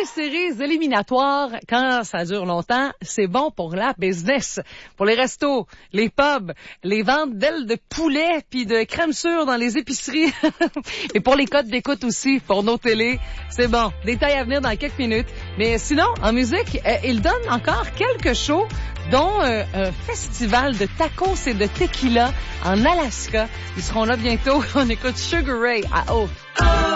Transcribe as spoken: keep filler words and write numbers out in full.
séries éliminatoires, quand ça dure longtemps, c'est bon pour la business. Pour les restos, les pubs, les ventes d'ailes de poulet puis de crème sûre dans les épiceries. Et pour les codes d'écoute aussi, pour nos télés, c'est bon. Détails à venir dans quelques minutes. Mais sinon, en musique, euh, il donne encore quelques shows, dont euh, un festival de tacos et de tequila en Alaska. Ils seront là bientôt. On écoute Sugar Ray à Haute.